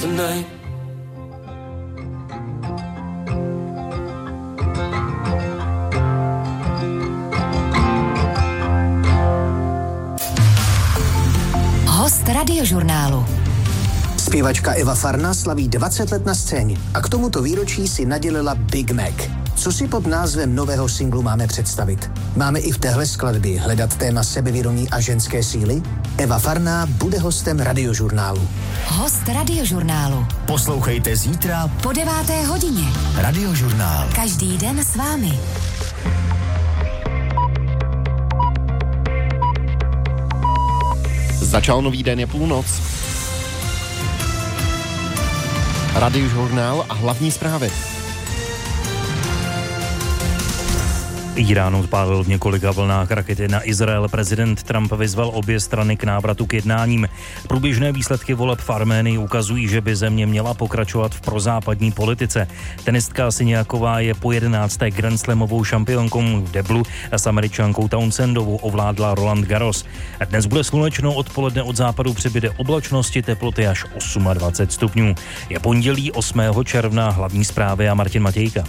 tonight. Host Radiožurnálu. Zpěvačka Eva Farna slaví 20 let na scéně a k tomuto výročí si nadělila Big Mac. Co si pod názvem nového singlu máme představit? Máme i v téhle skladbě hledat téma sebevědomí a ženské síly? Eva Farná bude hostem Radiožurnálu. Host Radiožurnálu. Poslouchejte zítra po 9. hodině. Radiožurnál. Každý den s vámi. Začal nový den, je půlnoc. Radiožurnál a hlavní zprávy. Irán odpálil v několika vlnách rakety na Izrael. Prezident Trump vyzval obě strany k návratu k jednáním. Průběžné výsledky voleb v Arménii ukazují, že by země měla pokračovat v prozápadní politice. Tenistka Siniaková je po 11. Grand Slamovou šampionkou v deblu a s Američankou Townsendovou ovládla Roland Garros. Dnes bude slunečno, odpoledne od západu přibyde oblačnosti, teploty až 28 stupňů. Je pondělí 8. června, hlavní zprávy a Martin Matějka.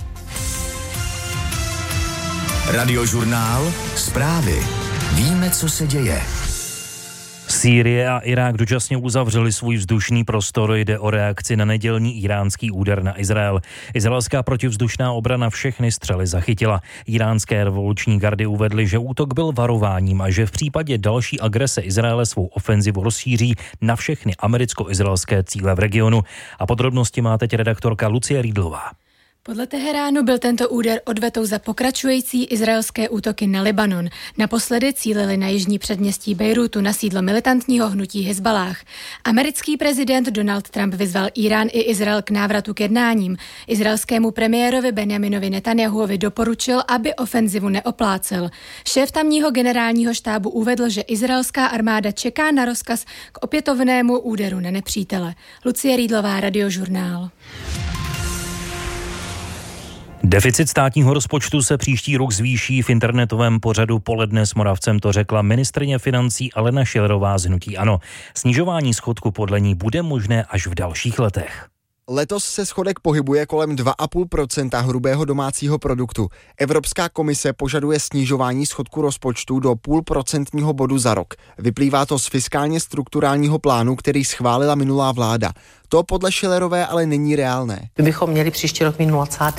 Radiožurnál, zprávy. Víme, co se děje. Sýrie a Irák dočasně uzavřeli svůj vzdušný prostor. Jde o reakci na nedělní iránský úder na Izrael. Izraelská protivzdušná obrana všechny střely zachytila. Iránské revoluční gardy uvedly, že útok byl varováním a že v případě další agrese Izraele svou ofenzivu rozšíří na všechny americko-izraelské cíle v regionu. A podrobnosti má teď redaktorka Lucie Riedlová. Podle Teheránu byl tento úder odvetou za pokračující izraelské útoky na Libanon. Naposledy cílili na jižní předměstí Bejrútu na sídlo militantního hnutí Hizballáh. Americký prezident Donald Trump vyzval Irán i Izrael k návratu k jednáním. Izraelskému premiérovi Benjaminovi Netanjahuovi doporučil, aby ofenzivu neoplácel. Šéf tamního generálního štábu uvedl, že izraelská armáda čeká na rozkaz k opětovnému úderu na nepřítele. Lucie Riedlová, Radiožurnál. Deficit státního rozpočtu se příští rok zvýší. V internetovém pořadu Poledne s Moravcem to řekla ministryně financí Alena Schillerová z hnutí ANO. Snižování schodku podle ní bude možné až v dalších letech. Letos se schodek pohybuje kolem 2,5% hrubého domácího produktu. Evropská komise požaduje snižování schodku rozpočtu do 0,5% bodu za rok. Vyplývá to z fiskálně strukturálního plánu, který schválila minulá vláda. To podle Schillerové ale není reálné. My bychom měli příští rok mít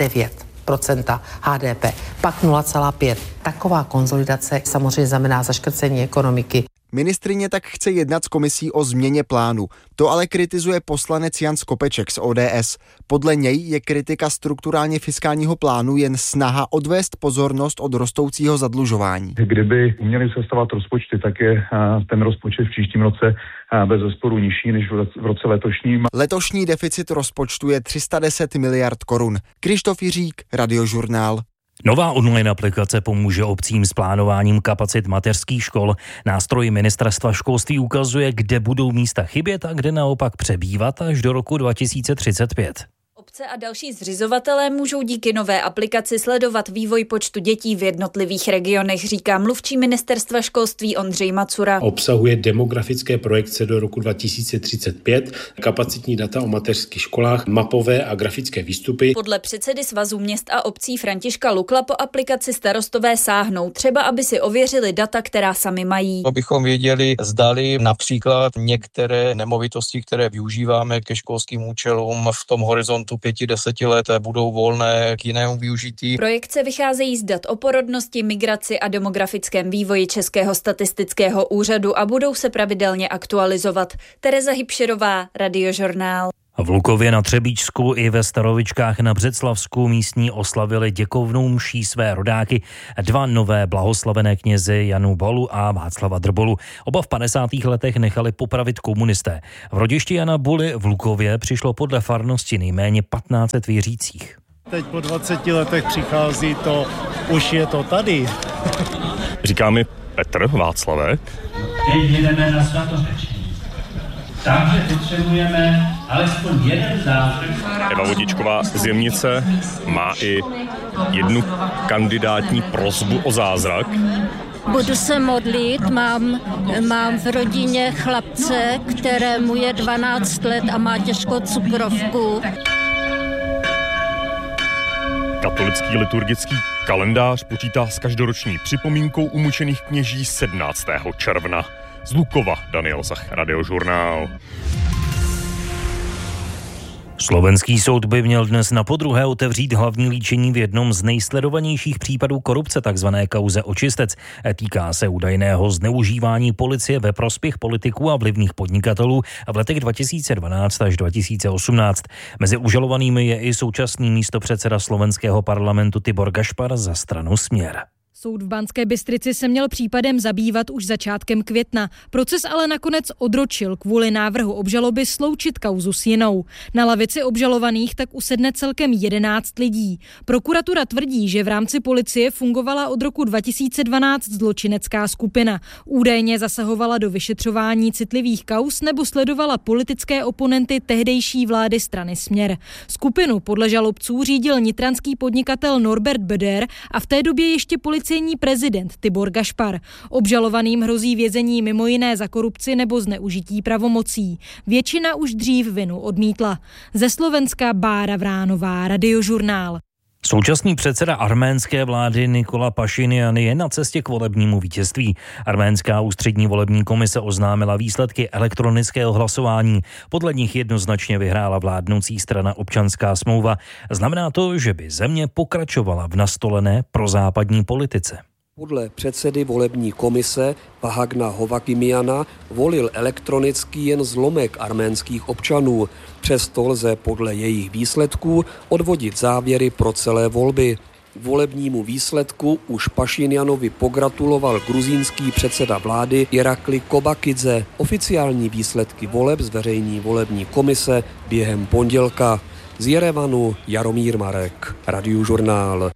0,9% HDP, pak 0,5%. Taková konsolidace samozřejmě znamená zaškrcení ekonomiky. Ministryně tak chce jednat s komisí o změně plánu. To ale kritizuje poslanec Jan Skopeček z ODS. Podle něj je kritika strukturálně fiskálního plánu jen snaha odvést pozornost od rostoucího zadlužování. Kdyby uměli sestavovat rozpočty, tak je ten rozpočet v příštím roce bezesporu nižší než v roce letošním. Letošní deficit rozpočtu je 310 miliard korun. Krištof Jiřík, Radiožurnál. Nová online aplikace pomůže obcím s plánováním kapacit mateřských škol. Nástroj ministerstva školství ukazuje, kde budou místa chybět a kde naopak přebývat až do roku 2035. Obce a další zřizovatelé můžou díky nové aplikaci sledovat vývoj počtu dětí v jednotlivých regionech, říká mluvčí ministerstva školství Ondřej Macura. Obsahuje demografické projekce do roku 2035, kapacitní data o mateřských školách, mapové a grafické výstupy. Podle předsedy Svazu měst a obcí Františka Lukla po aplikaci starostové sáhnou, třeba aby si ověřili data, která sami mají. Abychom věděli, zdali například některé nemovitosti, které využíváme ke školským účelům v tom horizontu 5-10 let budou volné k jinému využití. Projekce vycházejí z dat o porodnosti, migraci a demografickém vývoji Českého statistického úřadu a budou se pravidelně aktualizovat. Tereza Hybšerová, Radiožurnál. V Lukově na Třebíčsku i ve Starovičkách na Břeclavsku místní oslavili děkovnou mší své rodáky. 2 nové blahoslavené knězi Janu Bolu a Václava Drbolu. Oba v 50. letech nechali popravit komunisté. V rodišti Jana Buly v Lukově přišlo podle farnosti nejméně 1500 věřících. Teď po 20 letech přichází to, už je to tady. Říká mi Petr Václavek. Teď jedeme na svatořečení. Takže potřebujeme alespoň jeden zázrak. Eva Vodičková z Jemnice má i jednu kandidátní prosbu o zázrak. Budu se modlit, mám v rodině chlapce, kterému je 12 let a má těžkou cukrovku. Katolický liturgický kalendář počítá s každoroční připomínkou umučených kněží 17. června. Z Lukova Daniel Zach, Radiožurnál. Slovenský soud by měl dnes napodruhé otevřít hlavní líčení v jednom z nejsledovanějších případů korupce, takzvané kauze Očistec. Týká se údajného zneužívání policie ve prospěch politiků a vlivných podnikatelů v letech 2012 až 2018. Mezi užalovanými je i současný místopředseda slovenského parlamentu Tibor Gašpar za stranu Směr. Soud v Banské Bystrici se měl případem zabývat už začátkem května. Proces ale nakonec odročil kvůli návrhu obžaloby sloučit kauzu s jinou. Na lavici obžalovaných tak usedne celkem 11 lidí. Prokuratura tvrdí, že v rámci policie fungovala od roku 2012 zločinecká skupina. Údajně zasahovala do vyšetřování citlivých kauz nebo sledovala politické oponenty tehdejší vlády strany Směr. Skupinu podle žalobců řídil nitranský podnikatel Norbert Böder a v té době ještě policejní prezident Tibor Gašpar. Obžalovaným hrozí vězení mimo jiné za korupci nebo zneužití pravomocí. Většina už dřív vinu odmítla. Ze Slovenska Bára Vránová, Radiožurnál. Současný předseda arménské vlády Nikola Pašinjan je na cestě k volebnímu vítězství. Arménská ústřední volební komise oznámila výsledky elektronického hlasování. Podle nich jednoznačně vyhrála vládnoucí strana Občanská smlouva. Znamená to, že by země pokračovala v nastolené prozápadní politice. Podle předsedy volební komise Vahagna Hovakimiana volil elektronicky jen zlomek arménských občanů. Přesto lze podle jejich výsledků odvodit závěry pro celé volby. Volebnímu výsledku už Pašinjanovi pogratuloval gruzínský předseda vlády Irakli Kobakidze. Oficiální výsledky voleb zveřejní volební komise během pondělka. Z Jerevanu Jaromír Marek, Radiožurnál.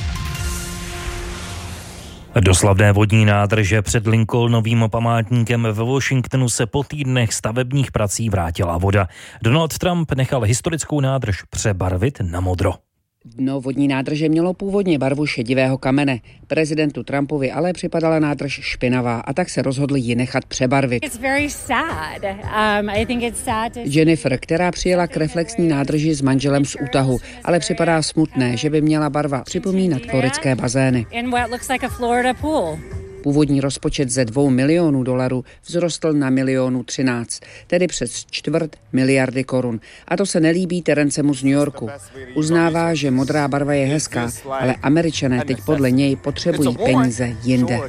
Do slavné vodní nádrže před Lincolnovým památníkem ve Washingtonu se po týdnech stavebních prací vrátila voda. Donald Trump nechal historickou nádrž přebarvit na modro. Dno vodní nádrže mělo původně barvu šedivého kamene. Prezidentu Trumpovi ale připadala nádrž špinavá a tak se rozhodl ji nechat přebarvit. Jennifer, která přijela k reflexní nádrži s manželem z útahu, ale připadá smutné, že by měla barva připomínat floridské bazény. Původní rozpočet ze $2 milionů vzrostl na $1,013 000, tedy přes 250 miliardy korun. A to se nelíbí Terencemu z New Yorku. Uznává, že modrá barva je hezká, ale Američané teď podle něj potřebují peníze jinde.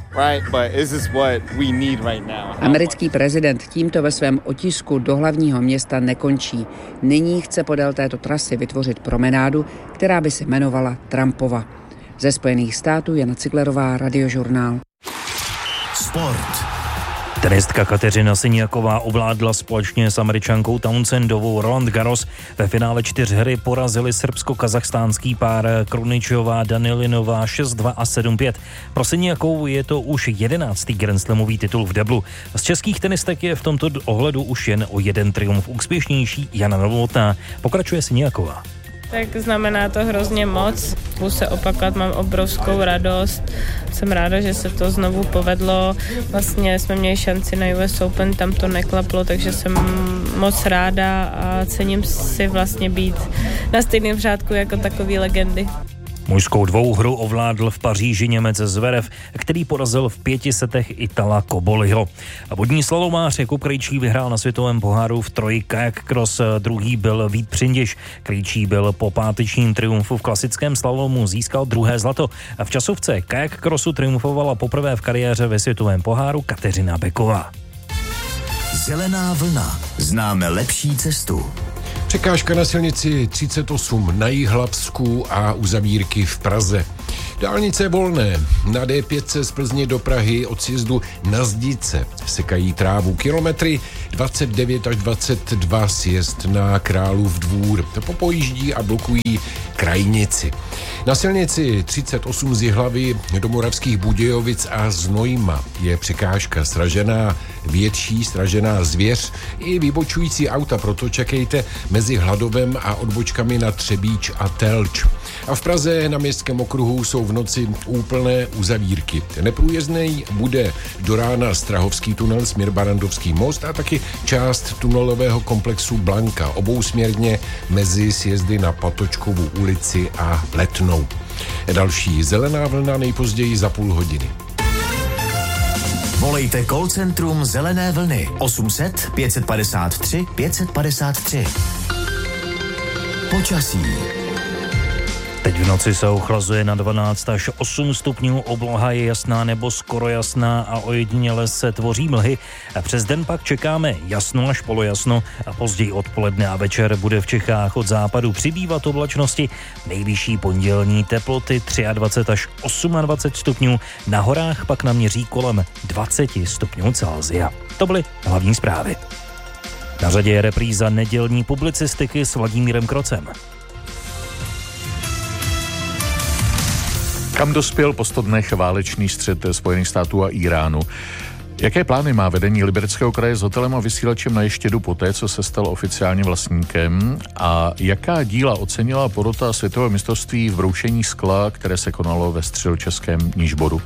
Americký prezident tímto ve svém otisku do hlavního města nekončí. Nyní chce podél této trasy vytvořit promenádu, která by se jmenovala Trumpova. Ze Spojených států Jana Ciglerová, Radiožurnál. Sport. Tenistka Kateřina Siniaková ovládla společně s Američankou Townsendovou Roland Garros. Ve finále 4 porazili srbsko-kazachstánský pár Kruničová Danilinová 6-2 a 7-5. Pro Siniakovou je to už 11. grandslamový titul v deblu. Z českých tenistek je v tomto ohledu už jen o jeden triumf úspěšnější Jana Novotná. Pokračuje Siniaková. Tak znamená to hrozně moc. Budu se opakovat, mám obrovskou radost. Jsem ráda, že se to znovu povedlo. Vlastně jsme měli šanci na US Open, tam to neklaplo, takže jsem moc ráda a cením si vlastně být na stejném řádku jako takový legendy. Mužskou dvouhru ovládl v Paříži Němec Zverev, který porazil v 5 setech Itala Koboliho. Vodní slalomář Jakub Krejčí vyhrál na světovém poháru v troji kajak cross, druhý byl Vít Přindiš. Krejčí byl po pátečním triumfu v klasickém slalomu, získal 2. zlato. V časovce kajak crossu triumfovala poprvé v kariéře ve světovém poháru Kateřina Beková. Zelená vlna. Známe lepší cestu. Překážka na silnici 38 na Jihlavsku a uzavírky v Praze. Dálnice volné. Na D5 z Plzně do Prahy od sjezdu na Zdice sekají trávu. Kilometry 29 až 22 sjezd na Králův Dvůr. Popojíždí a blokují krajnici. Na silnici 38 z Jihlavy do Moravských Budějovic a Znojma je překážka sražená větší, sražená zvěř i vybočující auta, proto čekejte mezi Hladovem a odbočkami na Třebíč a Telč. A v Praze na Městském okruhu jsou v noci úplné uzavírky. Neprůjezdný bude do rána Strahovský tunel směr Barandovský most a taky část tunelového komplexu Blanka, obousměrně mezi sjezdy na Patočkovu ulici a Letnou. Další zelená vlna nejpozději za půl hodiny. Volejte call centrum Zelené vlny 800 553 553. Počasí. Teď v noci se ochlazuje na 12 až 8 stupňů, obloha je jasná nebo skoro jasná a ojediněle se tvoří mlhy. A přes den pak čekáme jasno až polojasno a později odpoledne a večer bude v Čechách od západu přibývat oblačnosti. Nejvyšší pondělní teploty 23 až 28 stupňů, na horách pak naměří kolem 20 stupňů Celsia. To byly hlavní zprávy. Na řadě je repríza nedělní publicistiky s Vladimírem Krocem. Kam dospěl po 100 dnech válečný střet Spojených států a Iránu? Jaké plány má vedení Libereckého kraje s hotelem a vysílačem na Ještědu poté, co se stal oficiálně vlastníkem? A jaká díla ocenila porota světového mistrovství v broušení skla, které se konalo ve Středočeském Nižboru?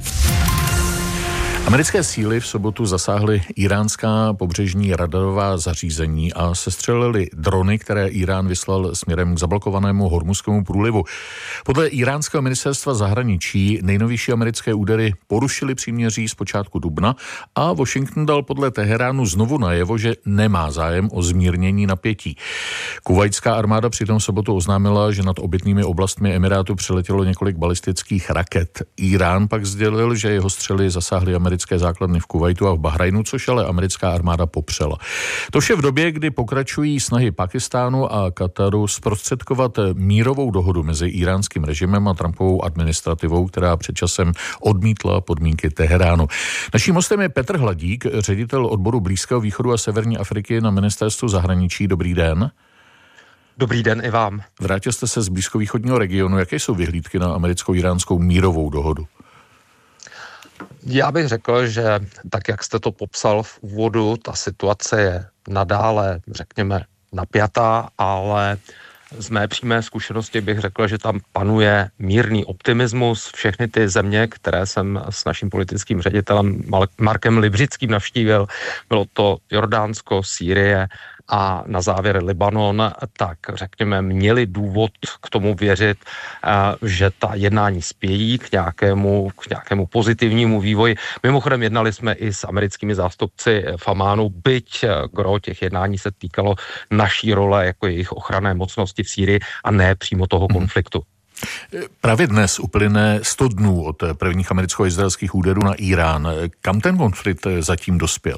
Americké síly v sobotu zasáhly iránská pobřežní radarová zařízení a sestřelili drony, které Irán vyslal směrem k zablokovanému Hormuzskému průlivu. Podle iránského ministerstva zahraničí nejnovější americké údery porušily příměří z počátku dubna a Washington dal podle Teheránu znovu najevo, že nemá zájem o zmírnění napětí. Kuvajtská armáda přitom v sobotu oznámila, že nad obytnými oblastmi Emirátu přeletělo několik balistických raket. Irán pak sdělil, že jeho střely zasáhly americké základny v Kuvajtu a v Bahrajnu, což ale americká armáda popřela. To vše v době, kdy pokračují snahy Pakistánu a Kataru zprostředkovat mírovou dohodu mezi iránským režimem a Trumpovou administrativou, která před časem odmítla podmínky Teheránu. Naším hostem je Petr Hladík, ředitel odboru Blízkého východu a Severní Afriky na Ministerstvu zahraničí. Dobrý den. Dobrý den i vám. Vrátil jste se z blízkovýchodního regionu. Jaké jsou vyhlídky na americko-iránskou mírovou dohodu? Já bych řekl, že tak, jak jste to popsal v úvodu, ta situace je nadále, řekněme, napjatá, ale z mé přímé zkušenosti bych řekl, že tam panuje mírný optimismus. Všechny ty země, které jsem s naším politickým ředitelem Markem Libřickým navštívil, bylo to Jordánsko, Sýrie a na závěr Libanon, tak řekněme, měli důvod k tomu věřit, že ta jednání spějí k nějakému pozitivnímu vývoji. Mimochodem jednali jsme i s americkými zástupci v Amánu, byť gro těch jednání se týkalo naší role jako jejich ochranné mocnosti v Sýrii a ne přímo toho konfliktu. Právě dnes uplyne 100 dnů od prvních americko-izraelských úderů na Irán. Kam ten konflikt zatím dospěl?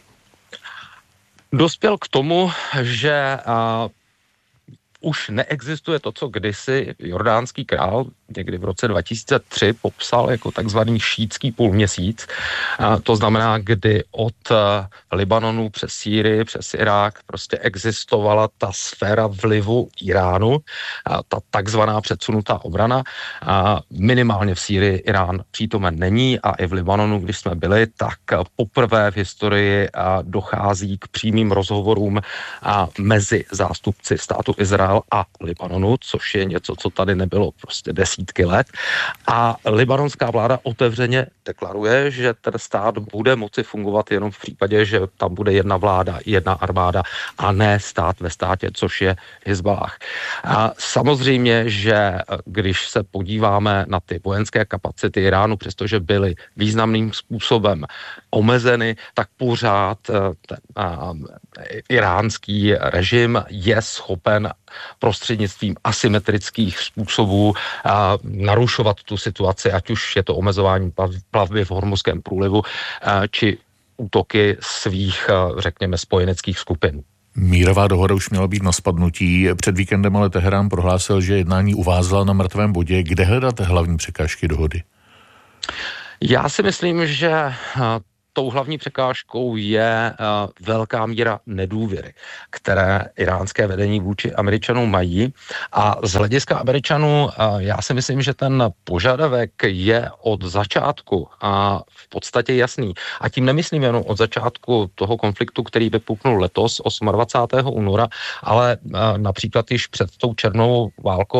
Dospěl k tomu, že už neexistuje to, co kdysi jordánský král někdy v roce 2003 popsal jako takzvaný šítský půlměsíc. To znamená, kdy od Libanonu přes Sýrii, přes Irák prostě existovala ta sféra vlivu Iránu, ta takzvaná předsunutá obrana. Minimálně v Sýrii Irán přítomen není a i v Libanonu, když jsme byli, tak poprvé v historii dochází k přímým rozhovorům mezi zástupci státu Izrael a Libanonu, což je něco, co tady nebylo prostě desítky let. A libanonská vláda otevřeně deklaruje, že ten stát bude moci fungovat jenom v případě, že tam bude jedna vláda, jedna armáda a ne stát ve státě, což je Hizballah. A samozřejmě, že když se podíváme na ty vojenské kapacity Iránu, přestože byly významným způsobem omezeny, tak pořád ten iránský režim je schopen prostřednictvím asymetrických způsobů narušovat tu situaci, ať už je to omezování plavby v Hormuzském průlivu, či útoky svých, řekněme, spojeneckých skupin. Mírová dohoda už měla být na spadnutí. Před víkendem ale Teherán prohlásil, že jednání uvázla na mrtvém bodě. Kde hledáte hlavní překážky dohody? Já si myslím, že tou hlavní překážkou je velká míra nedůvěry, které iránské vedení vůči Američanům mají. A z hlediska Američanů já si myslím, že ten požadavek je od začátku a v podstatě jasný. A tím nemyslím jenom od začátku toho konfliktu, který vypuknul letos 28. února, ale například již před tou černou válkou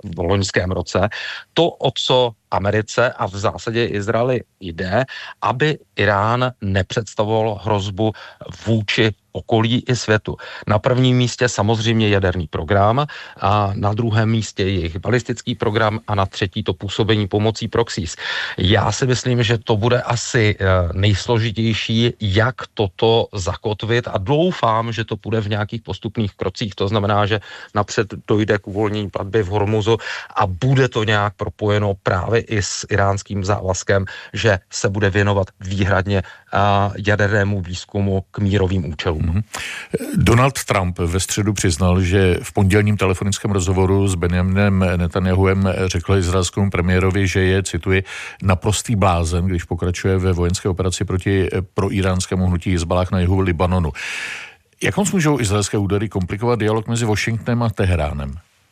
v loňském roce. To, o co Americe a v zásadě Izraeli jde, aby Irán nepředstavoval hrozbu vůči okolí i světu. Na prvním místě samozřejmě jaderný program, a na druhém místě jejich balistický program a na třetí to působení pomocí proxies. Já si myslím, že to bude asi nejsložitější, jak toto zakotvit a doufám, že to bude v nějakých postupných krocích. To znamená, že napřed dojde k uvolnění platby v Hormuzu a bude to nějak propojeno právě i s iránským závazkem, že se bude věnovat výhradně jadernému výzkumu k mírovým účelům. Donald Trump ve středu přiznal, že v pondělním telefonickém rozhovoru s Benjaminem Netanjahuem řekl izraelskému premiérovi, že je, cituji, naprostý blázen, když pokračuje ve vojenské operaci proti proiránskému hnutí Hizballáh na jihu Libanonu. Jak moc můžou izraelské údery komplikovat dialog mezi Washingtonem a Teheránem?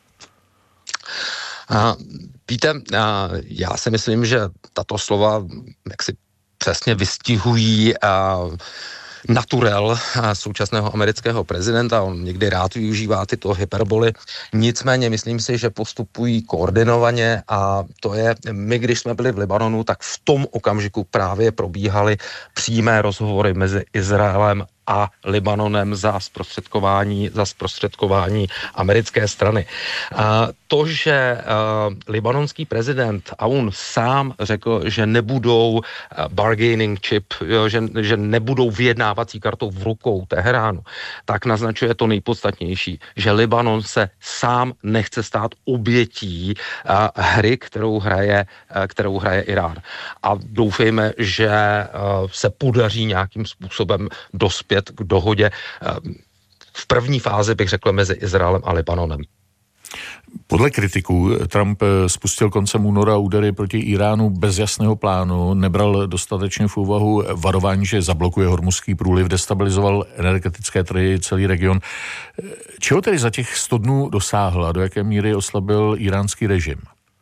Víte, já si myslím, že tato slova jaksi přesně vystihují naturel současného amerického prezidenta. On někdy rád využívá tyto hyperboly. Nicméně myslím si, že postupují koordinovaně a to je, my když jsme byli v Libanonu, tak v tom okamžiku právě probíhaly přímé rozhovory mezi Izraelem a Libanonem za zprostředkování americké strany. To, že libanonský prezident Aoun sám řekl, že nebudou bargaining chip, že nebudou vyjednávací kartou v rukou Teheránu, tak naznačuje to nejpodstatnější, že Libanon se sám nechce stát obětí hry, kterou hraje Irán. A doufejme, že se podaří nějakým způsobem dospět k dohodě v první fázi, bych řekl, mezi Izraelem a Libanonem. Podle kritiků Trump spustil koncem února údery proti Iránu bez jasného plánu, nebral dostatečně v úvahu varování, že zablokuje Hormuzský průliv, destabilizoval energetické trhy, celý region. Čeho tedy za těch 100 dnů dosáhl a do jaké míry oslabil iránský režim?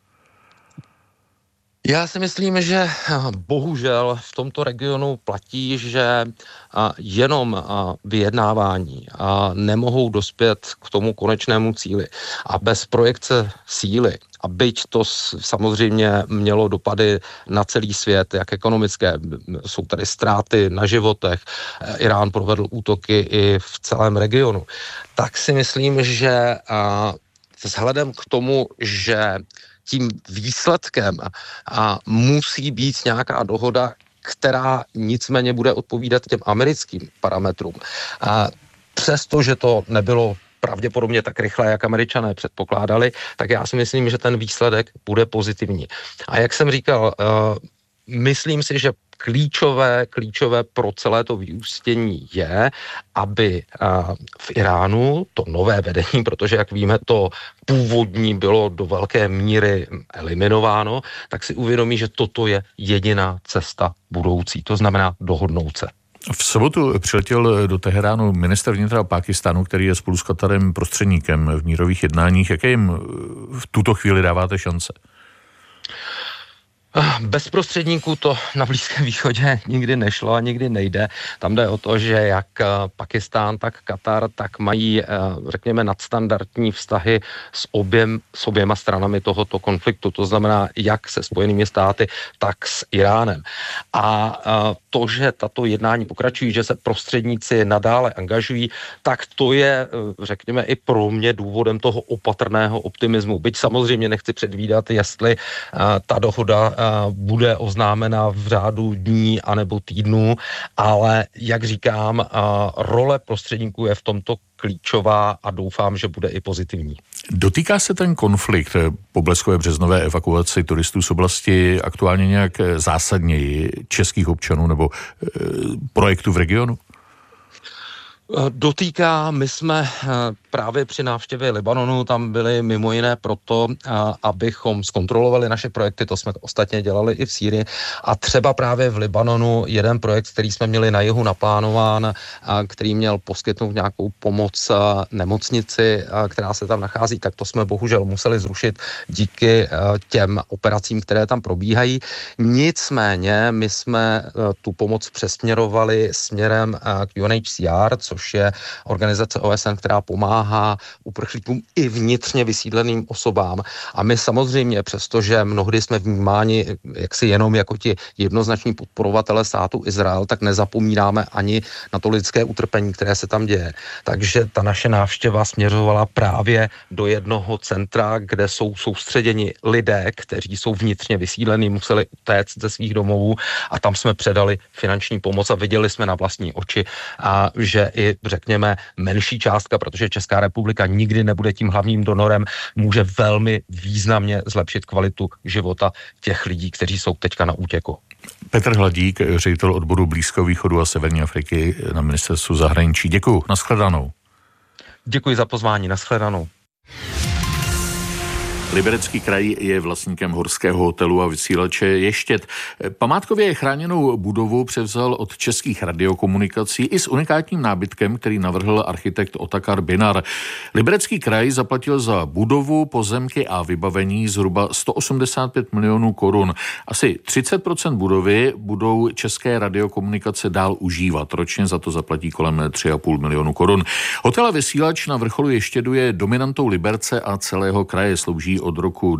Já si myslím, že bohužel v tomto regionu platí, že jenom vyjednávání nemohou dospět k tomu konečnému cíli. A bez projekce síly, a byť to samozřejmě mělo dopady na celý svět, jak ekonomické, jsou tady ztráty na životech, Irán provedl útoky i v celém regionu, tak si myslím, že vzhledem k tomu, že tím výsledkem musí být nějaká dohoda, která nicméně bude odpovídat těm americkým parametrům. Přestože to nebylo pravděpodobně tak rychle, jak Američané předpokládali, tak já si myslím, že ten výsledek bude pozitivní. A jak jsem říkal, myslím si, že klíčové pro celé to vyústění je, aby v Iránu to nové vedení, protože jak víme, to původní bylo do velké míry eliminováno, tak si uvědomí, že toto je jediná cesta budoucí, to znamená dohodnout se. V sobotu přiletěl do Teheránu ministr vnitra Pákistánu, který je spolu s Katarem prostředníkem v mírových jednáních. Jaké jim v tuto chvíli dáváte šance? Bez prostředníků to na Blízkém východě nikdy nešlo a nikdy nejde. Tam jde o to, že jak Pakistán, tak Katar, tak mají, řekněme, nadstandardní vztahy s oběma stranami tohoto konfliktu. To znamená, jak se Spojenými státy, tak s Iránem. A to, že tato jednání pokračují, že se prostředníci nadále angažují, tak to je, řekněme, i pro mě důvodem toho opatrného optimismu. Byť samozřejmě nechci předvídat, jestli ta dohoda bude oznámena v řádu dní anebo týdnů, ale jak říkám, role prostředníků je v tomto klíčová a doufám, že bude i pozitivní. Dotýká se ten konflikt po bleskové březnové evakuaci turistů z oblasti aktuálně nějak zásadněji českých občanů nebo projektů v regionu? Dotýká, my jsme právě při návštěvě Libanonu tam byli mimo jiné proto, abychom zkontrolovali naše projekty, to jsme ostatně dělali i v Sýrii a třeba právě v Libanonu jeden projekt, který jsme měli na jihu naplánován, který měl poskytnout nějakou pomoc nemocnici, která se tam nachází, tak to jsme bohužel museli zrušit díky těm operacím, které tam probíhají. Nicméně my jsme tu pomoc přesměrovali směrem k UNHCR, což což je organizace OSN, která pomáhá uprchlíkům i vnitřně vysídleným osobám. A my samozřejmě, přestože mnohdy jsme vnímáni jaksi jenom jako ti jednoznační podporovatelé státu Izrael, tak nezapomínáme ani na to lidské utrpení, které se tam děje. Takže ta naše návštěva směřovala právě do jednoho centra, kde jsou soustředěni lidé, kteří jsou vnitřně vysídlení, museli utéct ze svých domovů a tam jsme předali finanční pomoc a viděli jsme na vlastní oči, a že i řekněme menší částka, protože Česká republika nikdy nebude tím hlavním donorem, může velmi významně zlepšit kvalitu života těch lidí, kteří jsou teďka na útěku. Petr Hladík, ředitel odboru Blízkého východu a Severní Afriky na ministerstvu zahraničí. Děkuju, nashledanou. Děkuji za pozvání, nashledanou. Liberecký kraj je vlastníkem horského hotelu a vysílače Ještěd. Památkově chráněnou budovu převzal od Českých radiokomunikací i s unikátním nábytkem, který navrhl architekt Otakar Binar. Liberecký kraj zaplatil za budovu, pozemky a vybavení zhruba 185 milionů korun. Asi 30% budovy budou České radiokomunikace dál užívat. Ročně za to zaplatí kolem 3,5 milionu korun. Hotel a vysílač na vrcholu Ještědu je dominantou Liberce a celého kraje, slouží od roku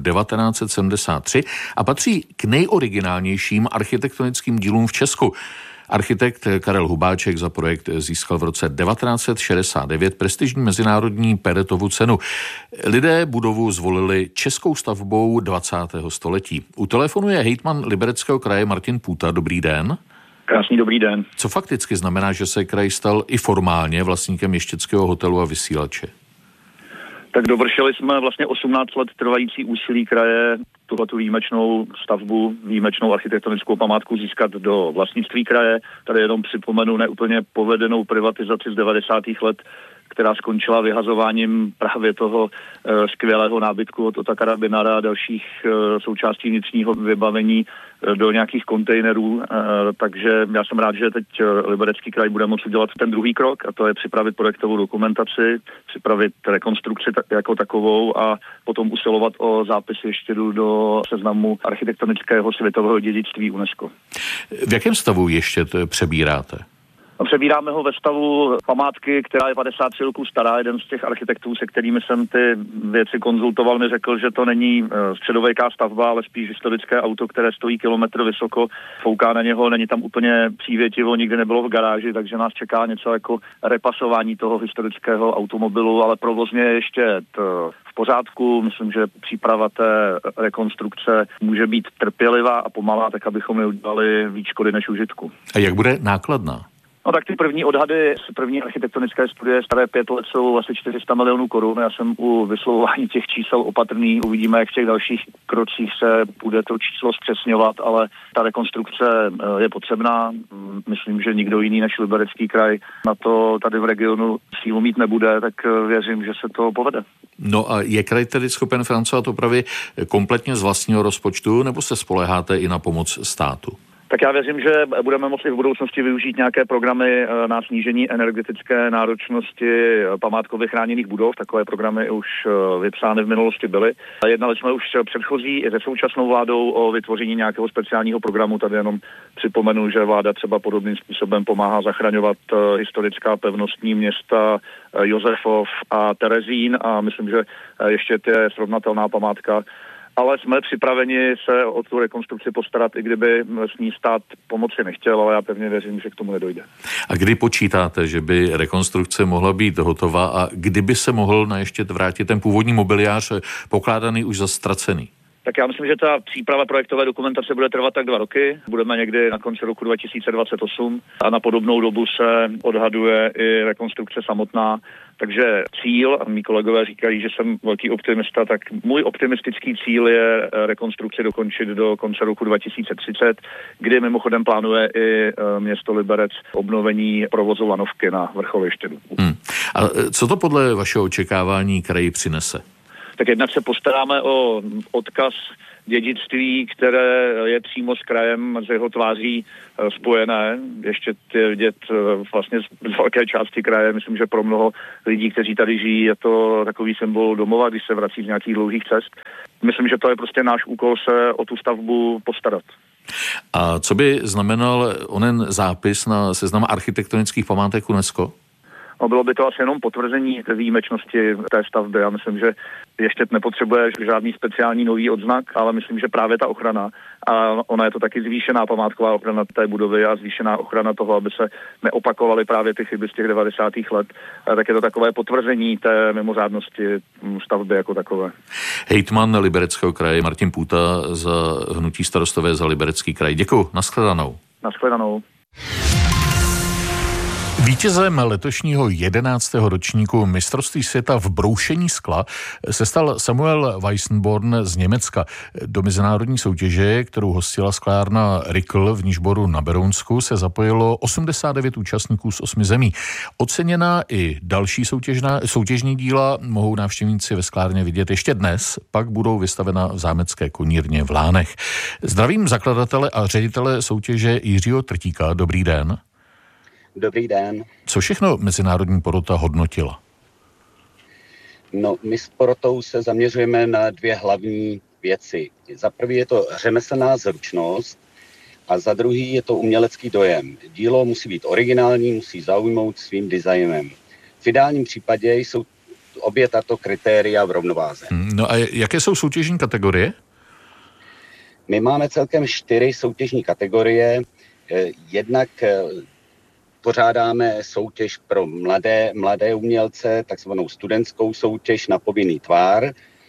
1973 a patří k nejoriginálnějším architektonickým dílům v Česku. Architekt Karel Hubáček za projekt získal v roce 1969 prestižní mezinárodní Peretovu cenu. Lidé budovu zvolili českou stavbou 20. století. U telefonu je hejtman Libereckého kraje Martin Půta. Dobrý den. Krásný dobrý den. Co fakticky znamená, že se kraj stal i formálně vlastníkem Ještědského hotelu a vysílače? Tak dovršili jsme vlastně 18 let trvající úsilí kraje tuhletu výjimečnou stavbu, výjimečnou architektonickou památku získat do vlastnictví kraje. Tady jenom připomenu neúplně povedenou privatizaci z 90. let, která skončila vyhazováním právě toho skvělého nábytku od Otakara Binara a dalších součástí vnitřního vybavení do nějakých kontejnerů, takže já jsem rád, že teď Liberecký kraj bude moct udělat ten druhý krok, a to je připravit projektovou dokumentaci, připravit rekonstrukci jako takovou a potom usilovat o zápis Ještědu do seznamu architektonického světového dědictví UNESCO. V jakém stavu Ještěd přebíráte? Přebíráme ho ve stavu památky, která je 53 roků stará. Jeden z těch architektů, se kterými jsem ty věci konzultoval, mi řekl, že to není středověká stavba, ale spíš historické auto, které stojí kilometr vysoko, fouká na něho, není tam úplně přívětivo, nikdy nebylo v garáži, takže nás čeká něco jako repasování toho historického automobilu, ale provozně ještě v pořádku. Myslím, že příprava té rekonstrukce může být trpělivá a pomalá, tak abychom neudělali víc škody než užitku. A jak bude nákladná? No tak ty první odhady z první architektonické studie staré 5 let jsou asi 400 milionů korun. Já jsem u vyslovování těch čísel opatrný. Uvidíme, jak v těch dalších krocích se bude to číslo zpřesňovat, ale ta rekonstrukce je potřebná. Myslím, že nikdo jiný než Liberecký kraj na to tady v regionu sílu mít nebude, tak věřím, že se to povede. No a je kraj tedy schopen financovat opravy kompletně z vlastního rozpočtu, nebo se spoléháte i na pomoc státu? Tak já věřím, že budeme moci v budoucnosti využít nějaké programy na snížení energetické náročnosti památkově chráněných budov. Takové programy už vypsány v minulosti byly. Jednali jsme už předchozí i se současnou vládou o vytvoření nějakého speciálního programu. Tady jenom připomenu, že vláda třeba podobným způsobem pomáhá zachraňovat historická pevnostní města Josefov a Terezín a myslím, že ještě je srovnatelná památka. Ale jsme připraveni se o tu rekonstrukci postarat, i kdyby s ní stát pomoci nechtěl, ale já pevně věřím, že k tomu nedojde. A kdy počítáte, že by rekonstrukce mohla být hotová a kdyby se mohl na ještě vrátit ten původní mobiliář pokládaný už za ztracený? Tak já myslím, že ta příprava projektové dokumentace bude trvat tak 2 roky. Budeme někdy na konci roku 2028 a na podobnou dobu se odhaduje i rekonstrukce samotná. Takže cíl, a mý kolegové říkají, že jsem velký optimista, tak můj optimistický cíl je rekonstrukci dokončit do konce roku 2030, kdy mimochodem plánuje i město Liberec obnovení provozu lanovky na vrcholu Ještědu. A co to podle vašeho očekávání kraji přinese? Tak jednak se postaráme o odkaz dědictví, které je přímo s krajem, z jeho tváří spojené. Ještě je vidět vlastně z velké části kraje. Myslím, že pro mnoho lidí, kteří tady žijí, je to takový symbol domova, když se vrací z nějakých dlouhých cest. Myslím, že to je prostě náš úkol se o tu stavbu postarat. A co by znamenal onen zápis na seznam architektonických památek UNESCO? No, bylo by to asi jenom potvrzení té výjimečnosti té stavby. Já myslím, že ještě nepotřebuje žádný speciální nový odznak, ale myslím, že právě ta ochrana, a ona je to taky zvýšená památková ochrana té budovy a zvýšená ochrana toho, aby se neopakovaly právě ty chyby z těch 90. let, tak je to takové potvrzení té mimořádnosti stavby jako takové. Hejtman Libereckého kraje Martin Půta za hnutí Starostové za Liberecký kraj. Děkuju, nashledanou. Nashledanou. Vítězem letošního 11. ročníku mistrovství světa v broušení skla se stal Samuel Weissenborn z Německa. Do mezinárodní soutěže, kterou hostila sklárna Rickel v Nižboru na Berounsku, se zapojilo 89 účastníků z 8 zemí. Oceněná i další soutěžní díla mohou návštěvníci ve sklárně vidět ještě dnes, pak budou vystavena v zámecké konírně v Lánech. Zdravím zakladatele a ředitele soutěže Jiřího Trtíka. Dobrý den. Dobrý den. Co všechno mezinárodní porota hodnotila? No, my s porotou se zaměřujeme na 2 hlavní věci. Za prvý je to řemeslná zručnost a za druhý je to umělecký dojem. Dílo musí být originální, musí zaujmout svým designem. V ideálním případě jsou obě tato kritéria v rovnováze. No a jaké jsou soutěžní kategorie? My máme celkem 4 soutěžní kategorie. Jednak pořádáme soutěž pro mladé umělce, takzvanou studentskou soutěž na povinný tvar.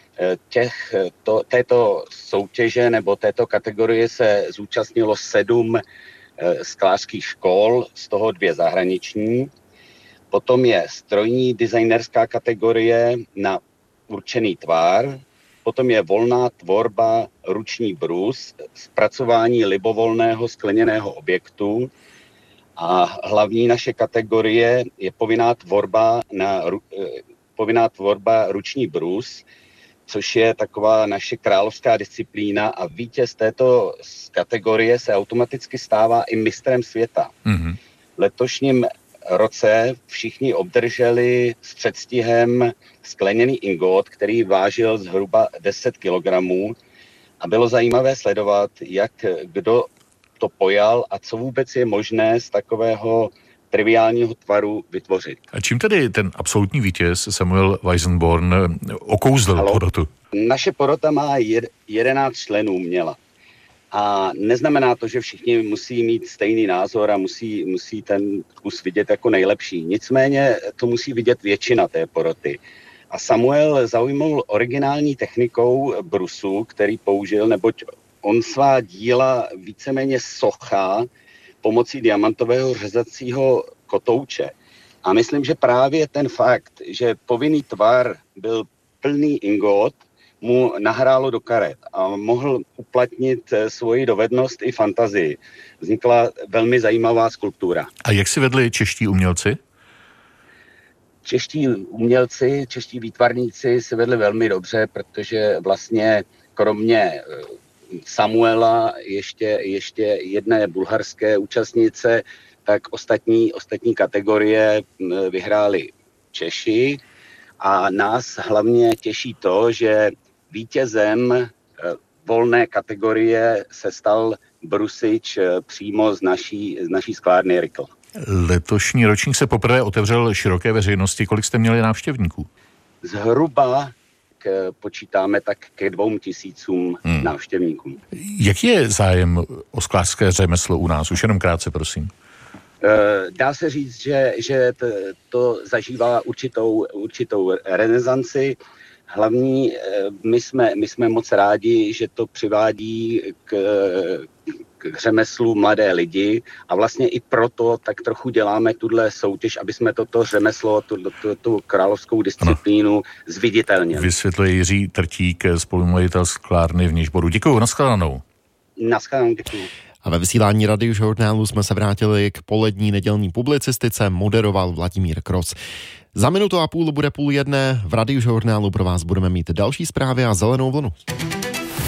Této soutěže nebo této kategorie se zúčastnilo 7 sklářských škol, z toho 2 zahraniční. Potom je strojní designerská kategorie na určený tvar. Potom je volná tvorba ruční brus, zpracování libovolného skleněného objektu. A hlavní naše kategorie je povinná tvorba ruční brus, což je taková naše královská disciplína a vítěz této kategorie se automaticky stává i mistrem světa. Mm-hmm. V letošním roce všichni obdrželi s předstihem skleněný ingot, který vážil zhruba 10 kg a bylo zajímavé sledovat, jak kdo to pojal a co vůbec je možné z takového triviálního tvaru vytvořit. A čím tedy ten absolutní vítěz Samuel Weissenborn okouzlil porotu? Naše porota má 11 členů měla. A neznamená to, že všichni musí mít stejný názor a musí ten kus vidět jako nejlepší. Nicméně to musí vidět většina té poroty. A Samuel zaujmul originální technikou brusu, který použil, neboť on svá díla víceméně sochá pomocí diamantového řezacího kotouče. A myslím, že právě ten fakt, že povinný tvar byl plný ingot, mu nahrálo do karet a mohl uplatnit svoji dovednost i fantazii. Vznikla velmi zajímavá skulptura. A jak si vedli čeští umělci? Čeští výtvarníci se vedli velmi dobře, protože vlastně kromě Samuela, ještě jedné bulharské účastnice, tak ostatní kategorie vyhráli Češi a nás hlavně těší to, že vítězem volné kategorie se stal brusič přímo z naší sklárny Rickel. Letošní ročník se poprvé otevřel široké veřejnosti. Kolik jste měli návštěvníků? Zhruba počítáme tak ke 2000 návštěvníkům. Jaký je zájem o sklářské řemeslo u nás? Už jenom krátce, prosím. Dá se říct, že to zažívá určitou renesanci. Hlavní, my jsme moc rádi, že to přivádí k řemeslu mladé lidi a vlastně i proto tak trochu děláme tuhle soutěž, aby jsme toto řemeslo, tu královskou disciplínu zviditelnili. Vysvětluje Jiří Trtík, spolumajitel sklárny v Nižboru. Děkuju, nashledanou. Nashledanou, děkuju. A ve vysílání Radiožurnálu jsme se vrátili k polední nedělní publicistice, moderoval Vladimír Kros. Za 1,5 minuty bude 12:30. V Radiožurnálu pro vás budeme mít další zprávy a zelenou vlnu.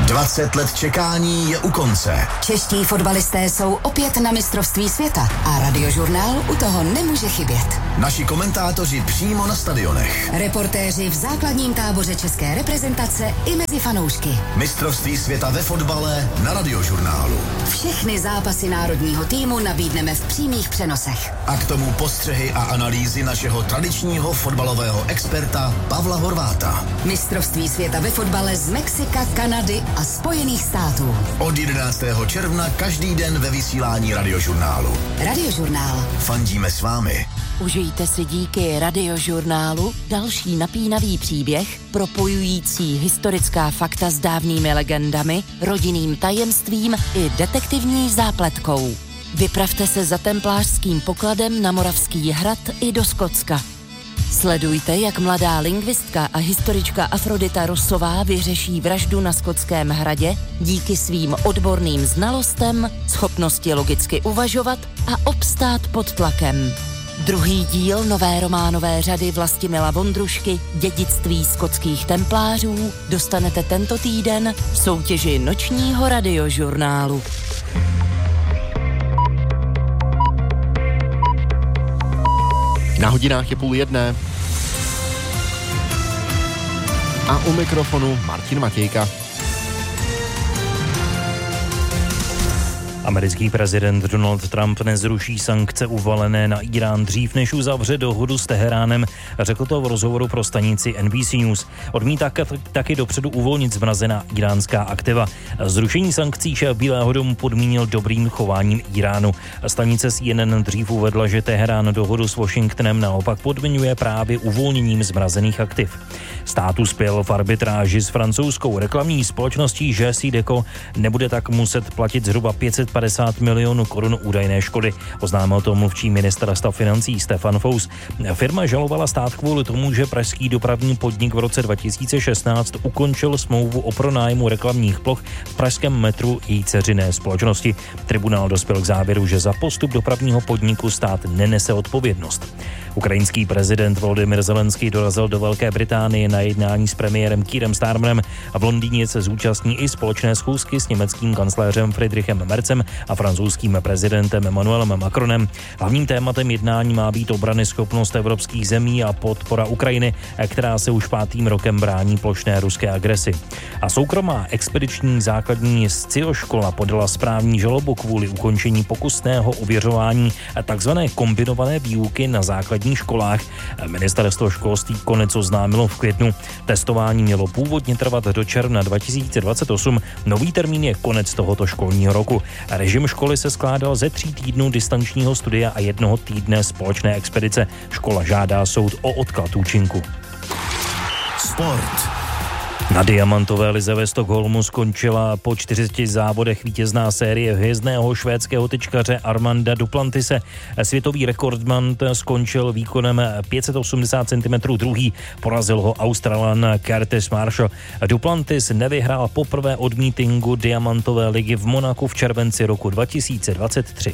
20 let čekání je u konce. Čeští fotbalisté jsou opět na mistrovství světa a Radiožurnál u toho nemůže chybět. Naši komentátoři přímo na stadionech. Reportéři v základním táboře české reprezentace i mezi fanoušky. Mistrovství světa ve fotbale na Radiožurnálu. Všechny zápasy národního týmu nabídneme v přímých přenosech. A k tomu postřehy a analýzy našeho tradičního fotbalového experta Pavla Horváta. Mistrovství světa ve fotbale z Mexika, Kanady a Spojených států. Od 11. června každý den ve vysílání Radiožurnálu. Radiožurnál. Fandíme s vámi. Užijte si díky Radiožurnálu další napínavý příběh, propojující historická fakta s dávnými legendami, rodinným tajemstvím i detektivní zápletkou. Vypravte se za templářským pokladem na Moravský hrad i do Skotska. Sledujte, jak mladá lingvistka a historička Afrodita Rossová vyřeší vraždu na Skotském hradě díky svým odborným znalostem, schopnosti logicky uvažovat a obstát pod tlakem. Druhý díl nové románové řady Vlastimila Vondrušky Dědictví skotských templářů dostanete tento týden v soutěži nočního Radiožurnálu. Na hodinách je 12:30. A u mikrofonu Martin Matějka. Americký prezident Donald Trump nezruší sankce uvalené na Irán dřív, než uzavře dohodu s Teheránem, řekl to v rozhovoru pro stanici NBC News. Odmítá taky dopředu uvolnit zmrazená iránská aktiva. Zrušení sankcí šéf Bílého domu podmínil dobrým chováním Iránu. Stanice CNN dřív uvedla, že Teherán dohodu s Washingtonem naopak podmiňuje právě uvolněním zmrazených aktiv. Stát uspěl v arbitráži s francouzskou reklamní společností GC Deco, nebude tak muset platit zhruba 550 milionů korun údajné škody. Oznámil to mluvčí ministerstva financí Stefan Fous. Firma žalovala stát kvůli tomu, že pražský dopravní podnik v roce 2016 ukončil smlouvu o pronájmu reklamních ploch v pražském metru její dceřiné společnosti. Tribunál dospěl k závěru, že za postup dopravního podniku stát nenese odpovědnost. Ukrajinský prezident Volodymyr Zelenský dorazil do Velké Británie na jednání s premiérem Keirem Starmerem a v Londýně se zúčastní i společné schůzky s německým kancléřem Friedrichem Merzem a francouzským prezidentem Emmanuelem Macronem. Hlavním tématem jednání má být obranyschopnost evropských zemí a podpora Ukrajiny, která se už 5. rokem brání plošné ruské agresi. A soukromá expediční základní scioškola podala správní žalobu kvůli ukončení pokusného ověřování takzvané kombinované výuky na základních školách. Ministerstvo školství konec oznámilo v květnu. Testování mělo původně trvat do června 2028. Nový termín je konec tohoto školního roku. Režim školy se skládal ze 3 týdnů distančního studia a 1 týdne společné expedice. Škola žádá soud o odklad účinku. Sport. Na diamantové lize ve Stockholmu skončila po 40 závodech vítězná série hvězdného švédského tyčkaře Armanda Duplantise. Světový rekordman skončil výkonem 580 cm druhý, porazil ho Australan Curtis Marshall. Duplantis nevyhrál poprvé od mítingu diamantové ligy v Monaku v červenci roku 2023.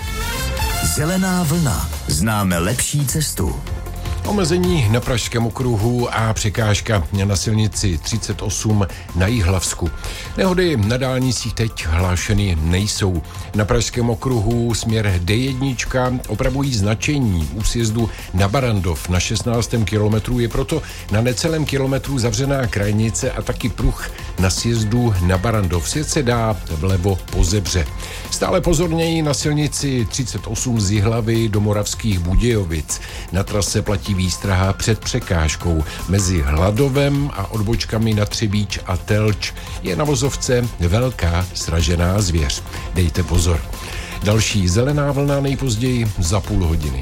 Zelená vlna. Známe lepší cestu. Omezení na Pražském okruhu a překážka na silnici 38 na Jihlavsku. Nehody na dálnicích teď hlášeny nejsou. Na Pražském okruhu směr D1 opravují značení u sjezdu na Barandov. Na 16. kilometru je proto na necelém kilometru zavřená krajnice a taky pruh na sjezdu na Barandov. Sjet se dá vlevo po Zebře. Stále pozorněji na silnici 38 z Jihlavy do Moravských Budějovic. Na trase platí výstraha před překážkou. Mezi Hladovem a odbočkami na Třebíč a Telč je na vozovce velká sražená zvěř. Dejte pozor. Další zelená vlna nejpozději za půl hodiny.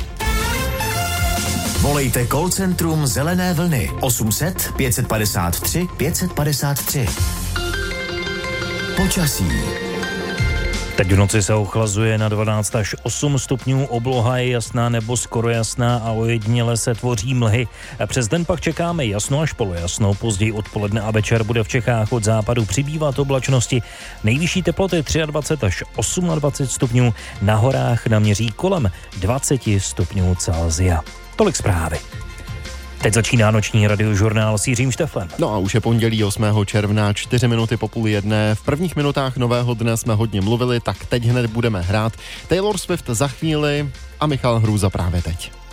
Volejte call centrum Zelené vlny 800 553 553. Počasí. Teď v noci se ochlazuje na 12 až 8 stupňů, obloha je jasná nebo skoro jasná a ojediněle se tvoří mlhy. Přes den pak čekáme jasno až polojasno, později odpoledne a večer bude v Čechách od západu přibývat oblačnosti. Nejvyšší teploty 23 až 28 stupňů, na horách naměří kolem 20 stupňů Celsia. Tolik zprávy. Teď začíná noční radiožurnál s Jiřím Šteflem. No a už je pondělí 8. června, 4 minuty po 12:30. V prvních minutách nového dne jsme hodně mluvili, tak teď hned budeme hrát Taylor Swift za chvíli a Michal Hrůza právě teď.